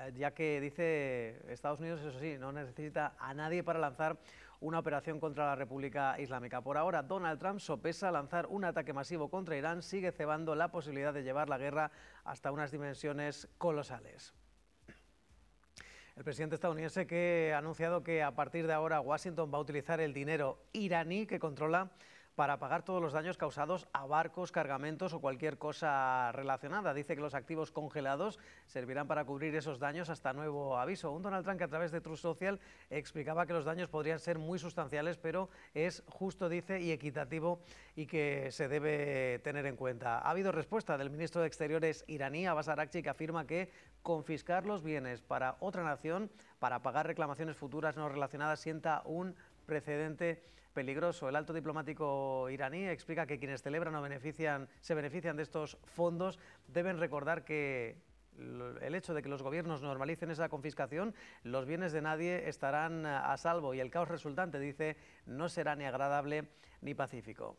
ya que dice Estados Unidos, eso sí, no necesita a nadie para lanzar una operación contra la República Islámica. Por ahora, Donald Trump sopesa lanzar un ataque masivo contra Irán, sigue cebando la posibilidad de llevar la guerra hasta unas dimensiones colosales. El presidente estadounidense que ha anunciado que a partir de ahora Washington va a utilizar el dinero iraní que controla para pagar todos los daños causados a barcos, cargamentos o cualquier cosa relacionada. Dice que los activos congelados servirán para cubrir esos daños hasta nuevo aviso. Un Donald Trump que a través de Truth Social explicaba que los daños podrían ser muy sustanciales, pero es justo, dice, y equitativo y que se debe tener en cuenta. Ha habido respuesta del ministro de Exteriores iraní, Abbas Araghchi, que afirma que confiscar los bienes para otra nación para pagar reclamaciones futuras no relacionadas sienta un precedente peligroso. El alto diplomático iraní explica que quienes celebran o se benefician de estos fondos deben recordar que el hecho de que los gobiernos normalicen esa confiscación, los bienes de nadie estarán a salvo y el caos resultante, dice, no será ni agradable ni pacífico.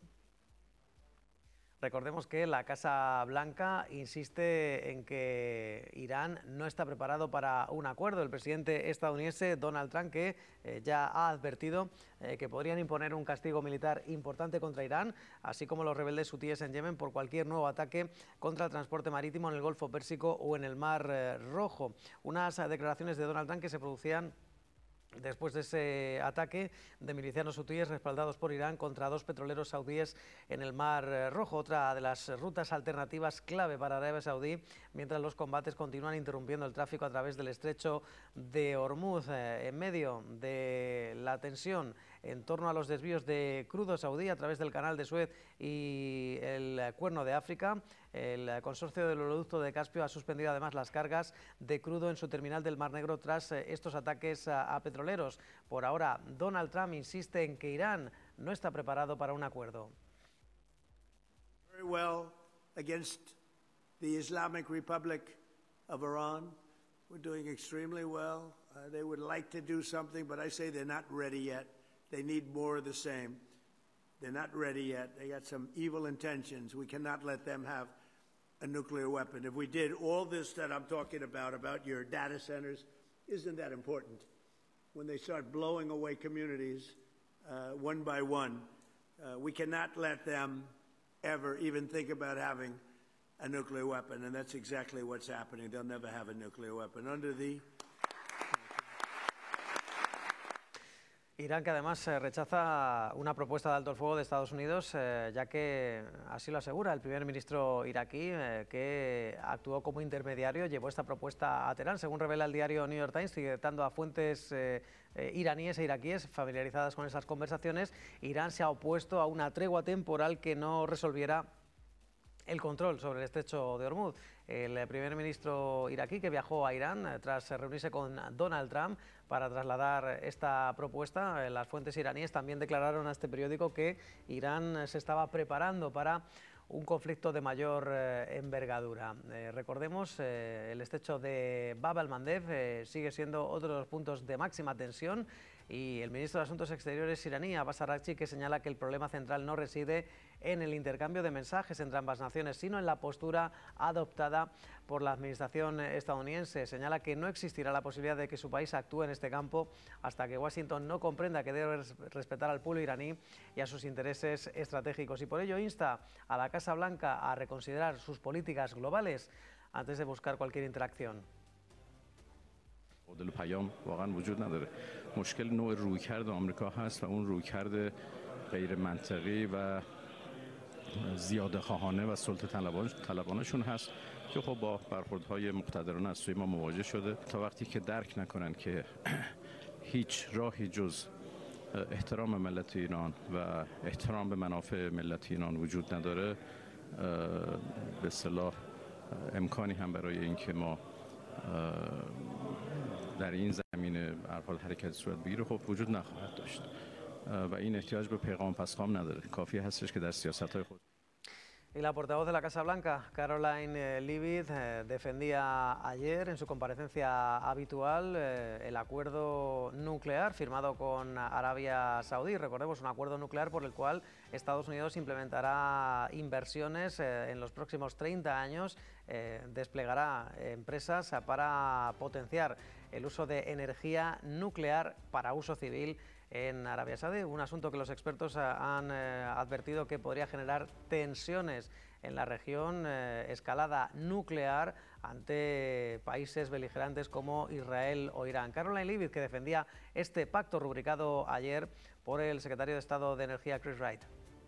Recordemos que la Casa Blanca insiste en que Irán no está preparado para un acuerdo. El presidente estadounidense Donald Trump, que ya ha advertido que podrían imponer un castigo militar importante contra Irán, así como los rebeldes hutíes en Yemen por cualquier nuevo ataque contra el transporte marítimo en el Golfo Pérsico o en el Mar Rojo. Unas declaraciones de Donald Trump que se producían después de ese ataque de milicianos hutíes respaldados por Irán contra 2 petroleros saudíes en el Mar Rojo, otra de las rutas alternativas clave para Arabia Saudí, mientras los combates continúan interrumpiendo el tráfico a través del estrecho de Hormuz. En medio de la tensión en torno a los desvíos de crudo saudí a través del canal de Suez y el Cuerno de África, el consorcio del oleoducto de Caspio ha suspendido además las cargas de crudo en su terminal del Mar Negro tras estos ataques a petroleros. Por ahora, Donald Trump insiste en que Irán no está preparado para un acuerdo. Very well against the Islamic Republic of Iran. We're doing extremely well. They would like to do something, but I say they're not ready yet. They need more of the same. They're not ready yet. They got some evil intentions. We cannot let them have a nuclear weapon. If we did all this that I'm talking about your data centers, isn't that important? When they start blowing away communities one by one, we cannot let them ever even think about having a nuclear weapon, and that's exactly what's happening. They'll never have a nuclear weapon. Irán, que además rechaza una propuesta de alto el fuego de Estados Unidos, ya que así lo asegura el primer ministro iraquí, que actuó como intermediario, llevó esta propuesta a Teherán. Según revela el diario New York Times, citando a fuentes iraníes e iraquíes familiarizadas con esas conversaciones, Irán se ha opuesto a una tregua temporal que no resolviera el control sobre el estrecho de Hormuz. El primer ministro iraquí, que viajó a Irán tras reunirse con Donald Trump para trasladar esta propuesta, las fuentes iraníes también declararon a este periódico que Irán se estaba preparando para un conflicto de mayor envergadura. Recordemos, el estrecho de Bab el-Mandeb sigue siendo otro de los puntos de máxima tensión, y el ministro de Asuntos Exteriores iraní, Abbas Araghchi, que señala que el problema central no reside en el intercambio de mensajes entre ambas naciones, sino en la postura adoptada por la administración estadounidense. Señala que no existirá la posibilidad de que su país actúe en este campo hasta que Washington no comprenda que debe respetar al pueblo iraní y a sus intereses estratégicos, y por ello insta a la Casa Blanca a reconsiderar sus políticas globales antes de buscar cualquier interacción. مدل پیام واقعا وجود نداره. مشکل نوع رویکرد آمریکا هست و اون رویکرد غیر منطقی و زیاده خواهانه و سلطه طلبانشون هست که خب با برخوردهای مقتدرانه از سوی ما مواجه شده. تا وقتی که درک نکنن که هیچ راهی جز احترام ملت ایران و احترام به منافع ملت ایران وجود نداره، به اصطلاح امکانی هم برای اینکه ما در این زمینه به هر حال حرکت صورت بگیره خب وجود نخواهد داشت و این احتیاج به پیغام پسخام نداره. کافی هستش که در سیاست‌های خود Y la portavoz de la Casa Blanca, Caroline Leavitt, defendía ayer en su comparecencia habitual el acuerdo nuclear firmado con Arabia Saudí. Recordemos, un acuerdo nuclear por el cual Estados Unidos implementará inversiones en los próximos 30 años, desplegará empresas para potenciar el uso de energía nuclear para uso civil en Arabia Saudí, un asunto que los expertos han advertido que podría generar tensiones en la región, escalada nuclear ante países beligerantes como Israel o Irán. Caroline Leavitt, que defendía este pacto rubricado ayer por el secretario de Estado de Energía, Chris Wright.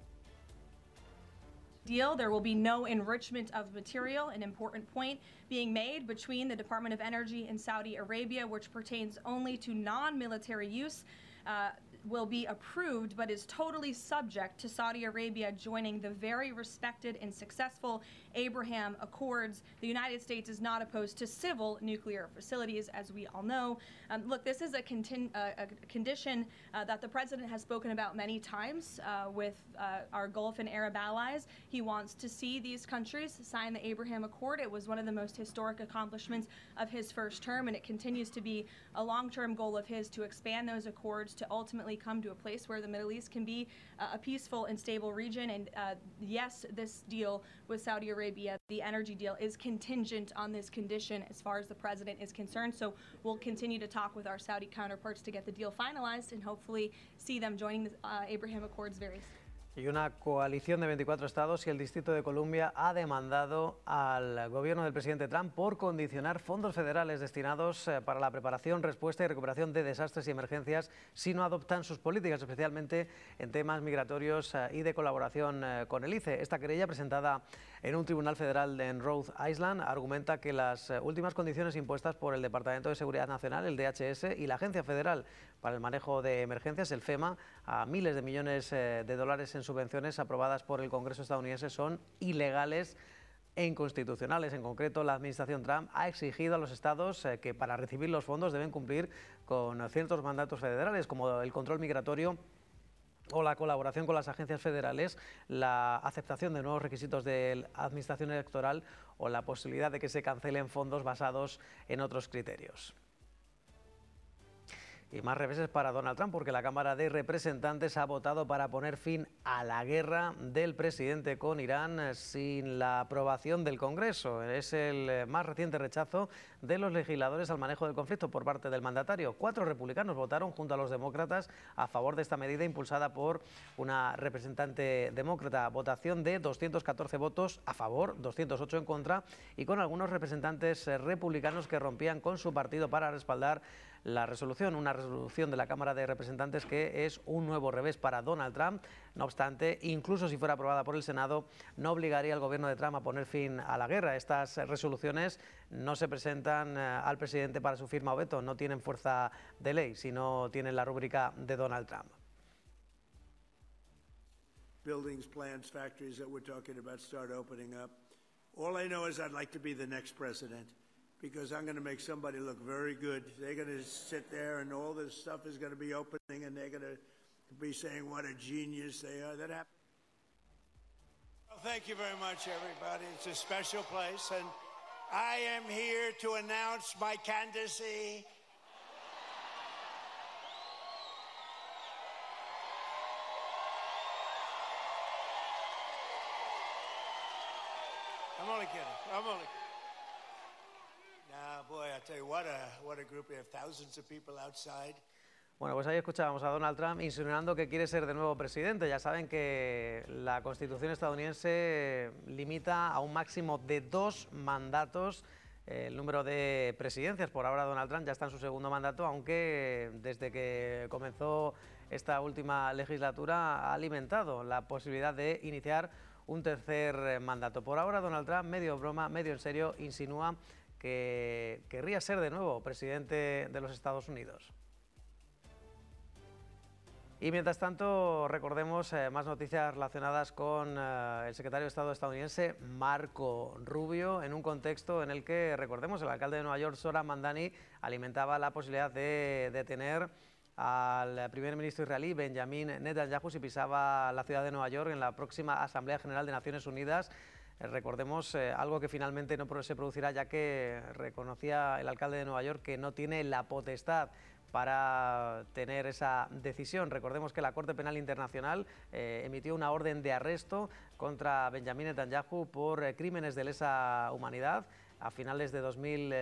There will be no enrichment of material, an important point being made between the Department of Energy in Saudi Arabia, which pertains only to non-military use, will be approved, but is totally subject to Saudi Arabia joining the very respected and successful Abraham Accords. The United States is not opposed to civil nuclear facilities, as we all know. Look, this is a condition that the president has spoken about many times with our Gulf and Arab allies. He wants to see these countries sign the Abraham Accord. It was one of the most historic accomplishments of his first term, and it continues to be a long-term goal of his to expand those accords to ultimately come to a place where the Middle East can be a peaceful and stable region. And yes, this deal with Saudi Arabia, the energy deal, is contingent on this condition as far as the president is concerned. So we'll continue to talk with our Saudi counterparts to get the deal finalized and hopefully see them joining the Abraham Accords very soon. Y una coalición de 24 estados y el Distrito de Columbia ha demandado al gobierno del presidente Trump por condicionar fondos federales destinados para la preparación, respuesta y recuperación de desastres y emergencias si no adoptan sus políticas, especialmente en temas migratorios y de colaboración con el ICE. Esta querella, presentada en un tribunal federal en Rhode Island, argumenta que las últimas condiciones impuestas por el Departamento de Seguridad Nacional, el DHS, y la Agencia Federal para el Manejo de Emergencias, el FEMA, a miles de millones de dólares en subvenciones aprobadas por el Congreso estadounidense son ilegales e inconstitucionales. En concreto, la administración Trump ha exigido a los estados que para recibir los fondos deben cumplir con ciertos mandatos federales, como el control migratorio o la colaboración con las agencias federales, la aceptación de nuevos requisitos de la administración electoral o la posibilidad de que se cancelen fondos basados en otros criterios. Y más reveses para Donald Trump, porque la Cámara de Representantes ha votado para poner fin a la guerra del presidente con Irán sin la aprobación del Congreso. Es el más reciente rechazo de los legisladores al manejo del conflicto por parte del mandatario. 4 republicanos votaron junto a los demócratas a favor de esta medida impulsada por una representante demócrata. Votación de 214 votos a favor, 208 en contra, y con algunos representantes republicanos que rompían con su partido para respaldar la resolución, una resolución de la Cámara de Representantes que es un nuevo revés para Donald Trump. No obstante, incluso si fuera aprobada por el Senado, no obligaría al gobierno de Trump a poner fin a la guerra. Estas resoluciones no se presentan al presidente para su firma o veto, no tienen fuerza de ley, sino tienen la rúbrica de Donald Trump. Buildings, plants, factories that we're talking about start opening up. All I know is I'd like to be the next president, because I'm going to make somebody look very good. They're going to sit there and all this stuff is going to be opening and they're going to be saying what a genius they are. That happened. Well, thank you very much, everybody. It's a special place, and I am here to announce my candidacy. I'm only kidding. I'm only kidding. Boy, I tell you, what a group. We have thousands of people outside. Bueno, pues ahí escuchábamos a Donald Trump insinuando que quiere ser de nuevo presidente. Ya saben que la Constitución estadounidense limita a un máximo de 2 mandatos el número de presidencias. Por ahora Donald Trump ya está en su segundo mandato, aunque desde que comenzó esta última legislatura ha alimentado la posibilidad de iniciar un tercer mandato. Por ahora Donald Trump, medio broma, medio en serio, insinúa que querría ser de nuevo presidente de los Estados Unidos. Y mientras tanto, recordemos más noticias relacionadas con el secretario de Estado estadounidense, Marco Rubio, en un contexto en el que, recordemos, el alcalde de Nueva York, Zohran Mamdani, alimentaba la posibilidad de detener al primer ministro israelí Benjamin Netanyahu si pisaba la ciudad de Nueva York en la próxima Asamblea General de Naciones Unidas. Recordemos algo que finalmente no se producirá, ya que reconocía el alcalde de Nueva York que no tiene la potestad para tener esa decisión. Recordemos que la Corte Penal Internacional emitió una orden de arresto contra Benjamin Netanyahu por crímenes de lesa humanidad a finales de